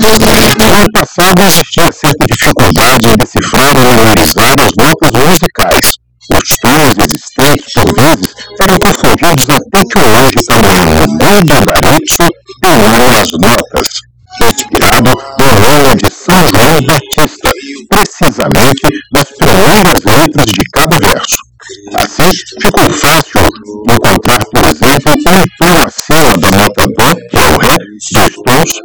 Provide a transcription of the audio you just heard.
No passado existia certa dificuldade em decifrar e memorizar as notas musicais. Os tons existentes, por vezes, eram confundidos até que o anjo tamanho Buda Baritsu pegou as notas, inspirado no nome de São João Batista, precisamente nas primeiras letras de cada verso. Assim, ficou fácil encontrar, por exemplo, um tom acima da nota Dó, que é o Ré, dos tons